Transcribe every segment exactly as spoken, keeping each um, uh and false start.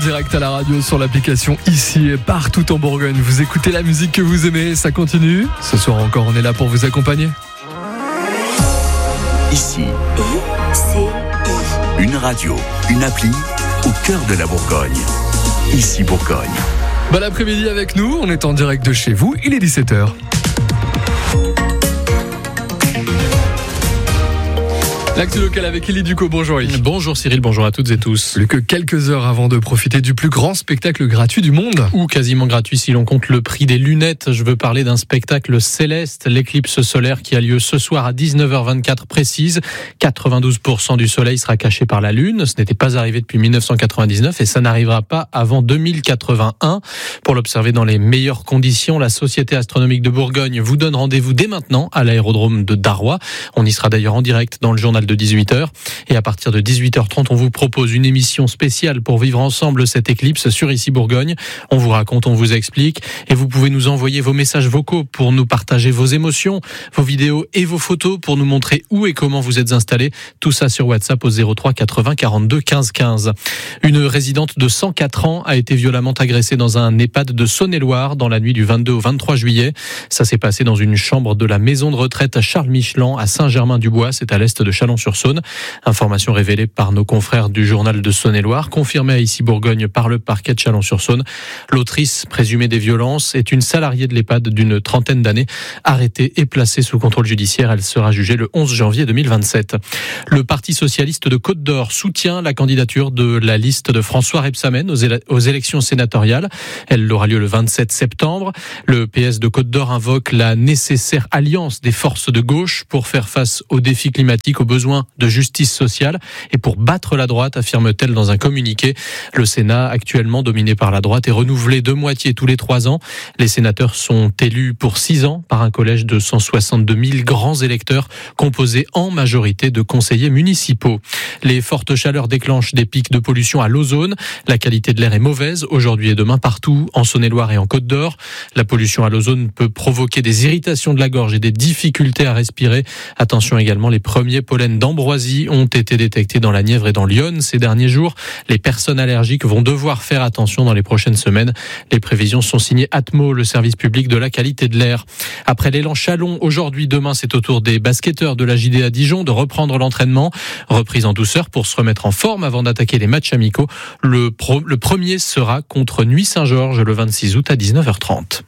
direct à la radio sur l'application ici et partout en Bourgogne. Vous écoutez la musique que vous aimez, ça continue. Ce soir encore, on est là pour vous accompagner. Ici, I C I. une radio, une appli au cœur de la Bourgogne. Ici Bourgogne. Bon après-midi avec nous, on est en direct de chez vous, il est dix-sept heures. L'actu local avec Élie Ducot, bonjour Élie. Bonjour Cyril, bonjour à toutes et tous. Plus que quelques heures avant de profiter du plus grand spectacle gratuit du monde. Ou quasiment gratuit si l'on compte le prix des lunettes. Je veux parler d'un spectacle céleste, l'éclipse solaire qui a lieu ce soir à dix-neuf heures vingt-quatre précise. quatre-vingt-douze pour cent du soleil sera caché par la lune. Ce n'était pas arrivé depuis dix-neuf cent quatre-vingt-dix-neuf et ça n'arrivera pas avant deux mille quatre-vingt-un. Pour l'observer dans les meilleures conditions, la Société astronomique de Bourgogne vous donne rendez-vous dès maintenant à l'aérodrome de Darrois. On y sera d'ailleurs en direct dans le journal de dix-huit heures. Et à partir de dix-huit heures trente, on vous propose une émission spéciale pour vivre ensemble cette éclipse sur Ici Bourgogne. On vous raconte, on vous explique. Et vous pouvez nous envoyer vos messages vocaux pour nous partager vos émotions, vos vidéos et vos photos pour nous montrer où et comment vous êtes installés. Tout ça sur WhatsApp au zéro trois quatre-vingts quarante-deux quinze quinze. Une résidente de cent quatre ans a été violemment agressée dans un EHPAD de Saône-et-Loire dans la nuit du vingt-deux au vingt-trois juillet. Ça s'est passé dans une chambre de la maison de retraite Charles Michelin à Saint-Germain-du-Bois. C'est à l'est de Chalon-sur-Saône. Information révélée par nos confrères du journal de Saône-et-Loire, confirmée à Ici Bourgogne par le parquet de Chalon-sur-Saône. L'autrice présumée des violences est une salariée de l'EHPAD d'une trentaine d'années, arrêtée et placée sous contrôle judiciaire. Elle sera jugée le onze janvier deux mille vingt-sept. Le Parti socialiste de Côte-d'Or soutient la candidature de la liste de François Rebsamen aux, éle- aux élections sénatoriales. Elle aura lieu le vingt-sept septembre. Le P S de Côte-d'Or invoque la nécessaire alliance des forces de gauche pour faire face aux défis climatiques, aux besoins de justice sociale et pour battre la droite, affirme-t-elle dans un communiqué. Le Sénat, actuellement dominé par la droite, est renouvelé de moitié tous les trois ans. Les sénateurs sont élus pour six ans par un collège de cent soixante-deux mille grands électeurs composé en majorité de conseillers municipaux. Les fortes chaleurs déclenchent des pics de pollution à l'ozone. La qualité de l'air est mauvaise aujourd'hui et demain partout, en Saône-et-Loire et en Côte-d'Or. La pollution à l'ozone peut provoquer des irritations de la gorge et des difficultés à respirer. Attention également, les premiers pollens d'ambroisie ont été détectés dans la Nièvre et dans l'Yonne ces derniers jours. Les personnes allergiques vont devoir faire attention dans les prochaines semaines. Les prévisions sont signées Atmo, le service public de la qualité de l'air. Après l'élan Chalon, aujourd'hui, demain, c'est au tour des basketteurs de la J D A Dijon de reprendre l'entraînement. Reprise en douceur pour se remettre en forme avant d'attaquer les matchs amicaux. Le, pro, le premier sera contre Nuits-Saint-Georges le vingt-six août à dix-neuf heures trente.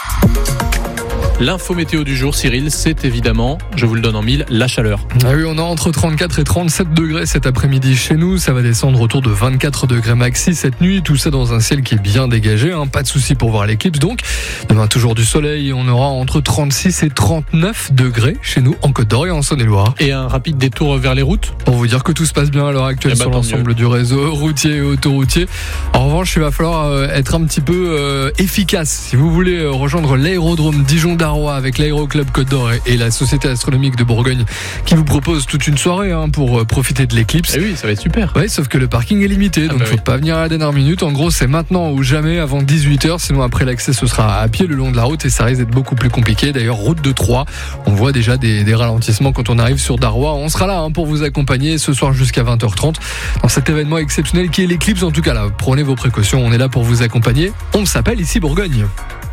L'info météo du jour, Cyril, c'est évidemment, je vous le donne en mille, la chaleur. Ah oui, on a entre trente-quatre et trente-sept degrés cet après-midi chez nous. Ça va descendre autour de vingt-quatre degrés maxi cette nuit. Tout ça dans un ciel qui est bien dégagé. Hein. Pas de souci pour voir l'éclipse. Donc, demain, toujours du soleil. On aura entre trente-six et trente-neuf degrés chez nous en Côte-d'Or et en Saône-et-Loire. Et un rapide détour vers les routes. Pour vous dire que tout se passe bien à l'heure actuelle eh ben, sur l'ensemble mieux. du réseau routier et autoroutier. En revanche, il va falloir euh, être un petit peu euh, efficace. Si vous voulez euh, rejoindre l'aérodrome Dijon-Darrois avec l'aéro Club Côte-d'Or et la Société astronomique de Bourgogne qui vous propose toute une soirée hein, pour profiter de l'éclipse. Eh oui, ça va être super. Ouais, sauf que le parking est limité, ah donc bah faut oui. pas venir à la dernière minute. En gros, c'est maintenant ou jamais avant dix-huit heures, sinon après l'accès ce sera à pied le long de la route et ça risque d'être beaucoup plus compliqué. D'ailleurs, route de Troyes, on voit déjà des, des ralentissements quand on arrive sur Darrois. On sera là hein, pour vous accompagner ce soir jusqu'à vingt heures trente dans cet événement exceptionnel qui est l'éclipse. En tout cas là, prenez vos précautions, on est là pour vous accompagner. On s'appelle Ici Bourgogne.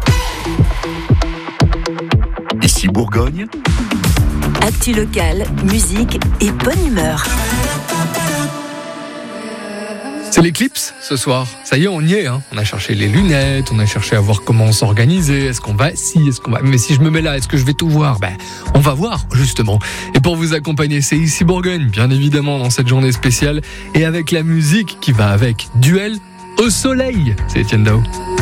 Ici Bourgogne. Actu locale, musique et bonne humeur. C'est l'éclipse ce soir. Ça y est, on y est. Hein. On a cherché les lunettes, on a cherché à voir comment s'organiser. Est-ce qu'on va si, est-ce qu'on va. Mais si je me mets là, est-ce que je vais tout voir ? Ben, on va voir justement. Et pour vous accompagner, c'est Ici Bourgogne, bien évidemment, dans cette journée spéciale et avec la musique qui va avec. Duel au soleil. C'est Etienne Dao.